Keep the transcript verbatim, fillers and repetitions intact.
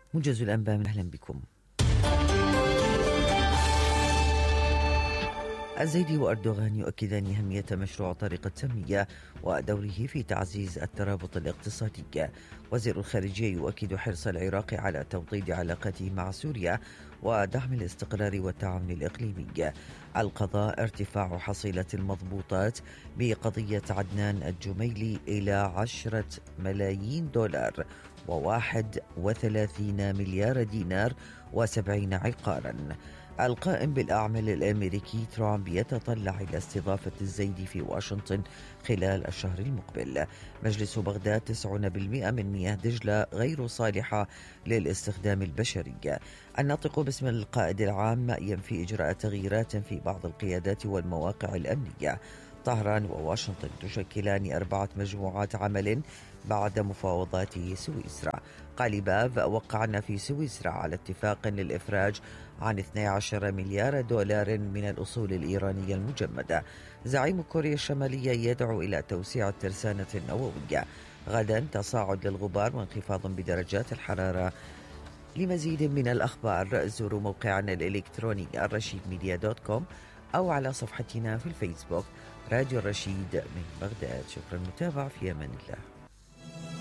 موجز الأنباء، من أهلا بكم. الزيدي وأردوغان يؤكدان أهمية مشروع طريق التنمية ودوره في تعزيز الترابط الاقتصادي. وزير الخارجية يؤكد حرص العراق على توطيد علاقته مع سوريا ودعم الاستقرار والتعاون الإقليمي. القضاء ارتفاع حصيلة المضبوطات بقضية عدنان الجميلي إلى عشرة ملايين دولار وواحد وثلاثين مليار دينار وسبعين عقارا. القائم بالأعمال الأمريكي ترامب يتطلع إلى استضافة الزيدي في واشنطن خلال الشهر المقبل. مجلس بغداد تسعين بالمئة من مياه دجلة غير صالحة للاستخدام البشري. الناطق باسم القائد العام ينفي إجراء تغييرات في بعض القيادات والمواقع الأمنية. طهران وواشنطن تشكلان أربعة مجموعات عمل بعد مفاوضات سويسرا. قاليباف وقعنا في سويسرا على اتفاق للإفراج عن اثني عشر مليار دولار من الأصول الإيرانية المجمدة. زعيم كوريا الشمالية يدعو إلى توسيع الترسانة النووية. غدا تصاعد للغبار وانخفاض بدرجات الحرارة. لمزيد من الأخبار زوروا موقعنا الإلكتروني الرشيد ميديا دوت كوم أو على صفحتنا في الفيسبوك راديو الرشيد من بغداد. شكرا للمتابعة، في أمان الله.